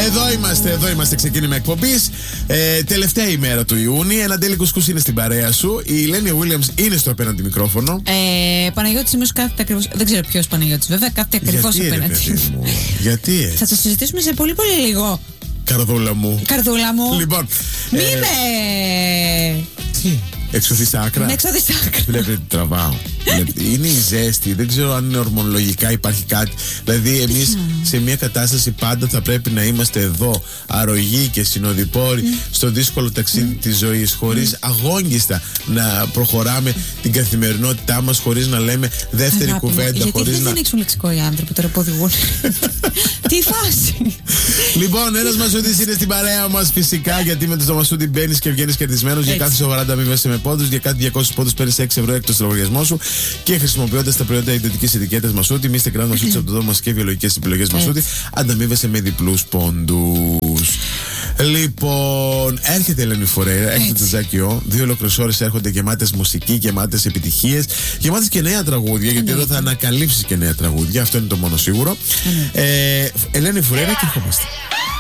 Εδώ είμαστε, ξεκίνημα εκπομπής. Τελευταία ημέρα του Ιούνιου. Ένα Ντέλη Κουσκούς είναι στην παρέα σου. Η Λένια Βίλιαμς είναι στο απέναντι μικρόφωνο. Παναγιώτης Ημίος κάθεται ακριβώς. Δεν ξέρω ποιος Παναγιώτης, βέβαια, κάθεται ακριβώς απέναντι. Γιατί? Θα το συζητήσουμε σε πολύ λίγο. Καρδούλα μου. Λοιπόν. Μη με. Τι? Εξωθείς άκρα. Με εξωθείς άκρα. Βλέπετε τι τραβάω. Είναι η ζέστη. Δεν ξέρω αν είναι ορμονολογικά υπάρχει κάτι. Δηλαδή, εμείς σε μια κατάσταση πάντα θα πρέπει να είμαστε εδώ, αρρωγοί και συνοδοιπόροι στο δύσκολο ταξίδι της ζωής, χωρίς αγώνιστα να προχωράμε την καθημερινότητά μας, χωρίς να λέμε δεύτερη κουβέντα. Γιατί δεν ανοίξουν λεξικό οι άνθρωποι τώρα που οδηγούν. Τι φάση. Λοιπόν, ένας Μασούτης είναι στην παρέα μας φυσικά, γιατί με το Μασούτη μπαίνεις και βγαίνεις κερδισμένος. Για κάθε σοβαρά ανταμείβεσαι με πόντους, για κάθε 200 πόντους παίρνεις 6 ευρώ εκτός του λογαριασμού σου και χρησιμοποιώντας τα προϊόντα ιδιωτικής ετικέτας Μασούτη, μη στεκράς Μασούτης από το δώμα και βιολογικές επιλογές Μασούτη, ανταμείβεσαι με διπλούς πόντους. Λοιπόν, έρχεται η Ελένη Φουρέιρα, έρχεται το Τζάκι Ο. 2 ολόκληρες ώρες έρχονται γεμάτες μουσική, γεμάτες επιτυχίες, γεμάτες και νέα τραγούδια, γιατί εδώ θα ανακαλύψεις και νέα τραγούδια. Αυτό είναι το μόνο σίγουρο. Ελένη Φουρέιρα και ερχόμαστε.